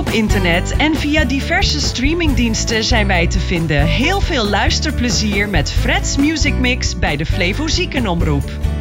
op internet en via diverse streamingdiensten zijn wij te vinden. Heel veel luisterplezier met Fred's Music Mix bij de Flevo Ziekenomroep.